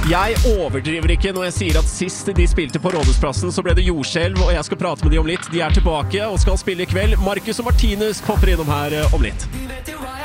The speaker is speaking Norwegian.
Jeg overdriver ikke når jeg sier at sist de spilte på Rådhusplassen så ble det jordskjelv, og jeg skal prate med de om litt. De er tilbake og skal spille i kveld. Marcus og Martinus popper innom her om litt.